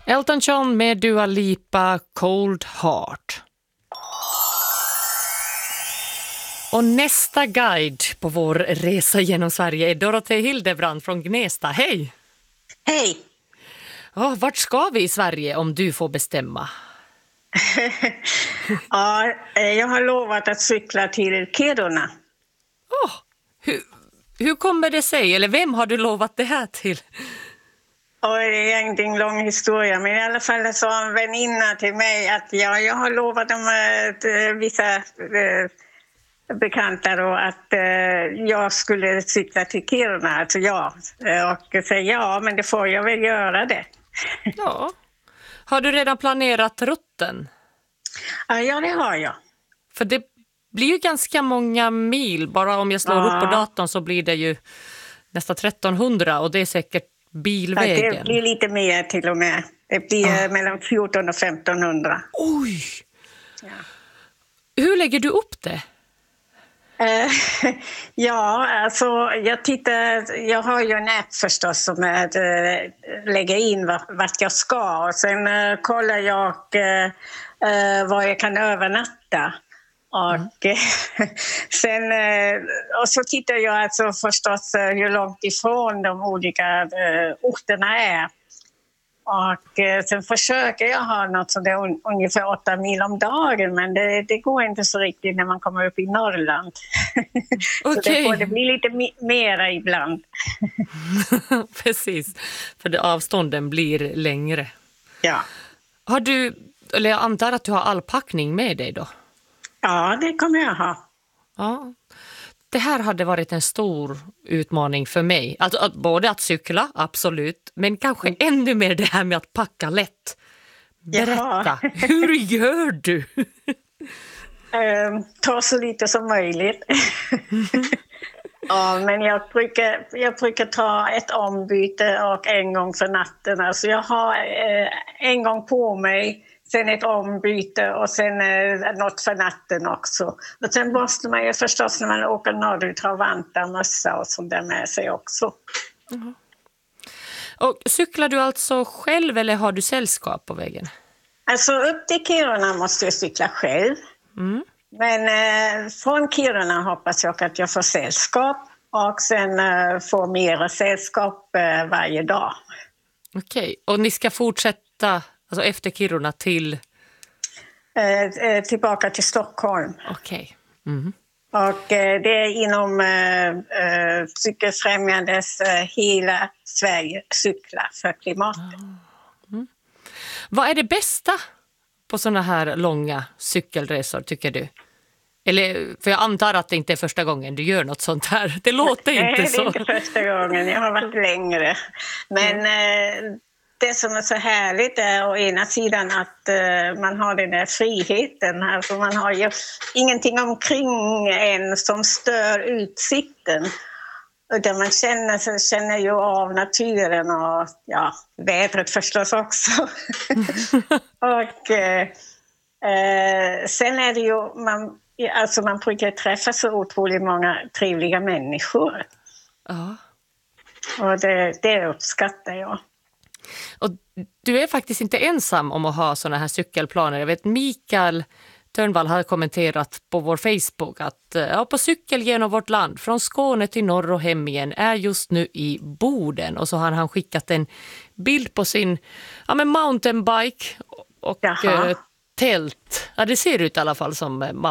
Elton John med Dua Lipa, Cold Heart. Och nästa guide på vår resa genom Sverige är Dorothée Hildebrand från Gnesta. Hej! Hej! Vart ska vi i Sverige om du får bestämma? Ja, jag har lovat att cykla till Kiruna. Hur kommer det sig? Eller vem har du lovat det här till? Och det är egentligen en lång historia, men i alla fall sa en väninna till mig att jag har lovat dem vissa bekanta då att jag skulle cykla till Kiruna, alltså och säga ja, men det får jag väl göra det. Ja. Har du redan planerat rutten? Ja, det har jag. För det blir ju ganska många mil, bara om jag slår upp på datorn så blir det ju nästan 1300 och det är säkert bilvägen. Ja, det blir lite mer till och med. Det blir mellan 1400 och 1500. Oj! Ja. Hur lägger du upp det? Ja, alltså jag har ju en app förstås som lägger in vart jag ska och sen kollar jag var jag kan övernatta. Och sen och så tittar jag alltså förstås hur långt ifrån de olika orterna är. Och sen försöker jag ha något som det är ungefär 8 mil om dagen, men det går inte så riktigt när man kommer upp i Norrland. Okay. Så det blir lite mera ibland. Precis, för avstånden blir längre. Ja. Har du, eller jag antar att du har all packning med dig då? Ja, det kommer jag ha. Ja. Det här hade varit en stor utmaning för mig. Alltså både att cykla, absolut, men kanske ännu mer det här med att packa lätt. Berätta, hur gör du? Ta så lite som möjligt. Ja, men jag brukar ta ett ombyte och en gång för natten. Alltså jag har en gång på mig, sen ett ombyte och sen något för natten också. Och sen måste man ju förstås när man åker norrut ha vantar, mössa och sånt där med sig också. Mm. Och cyklar du alltså själv eller har du sällskap på vägen? Alltså upp till Kiruna måste jag cykla själv. Mm. Men från Kiruna hoppas jag att jag får sällskap och sen får mera sällskap varje dag. Okej, och ni ska fortsätta alltså efter Kiruna till? Tillbaka till Stockholm. Okej. Mm. Och det är inom Cykelfrämjandes hela Sverige cykla för klimatet. Mm. Vad är det bästa på såna här långa cykelresor tycker du? Eller, för jag antar att det inte är första gången du gör något sånt här. Det låter inte så. Nej, det är inte första gången. Jag har varit längre. Men det som är så härligt är å ena sidan att man har den där friheten. Alltså man har ju ingenting omkring en som stör utsikten. Utan man känner ju av naturen och vädret förstås också. Och sen är det ju, man brukar träffa så otroligt många trevliga människor. Ja. Och det uppskattar jag. Och du är faktiskt inte ensam om att ha såna här cykelplaner. Jag vet Mikael Törnvall har kommenterat på vår Facebook att på cykel genom vårt land från Skåne till norr och hem igen är just nu i Boden. Och så har han skickat en bild på sin mountainbike och tält. Ja, det ser ut i alla fall som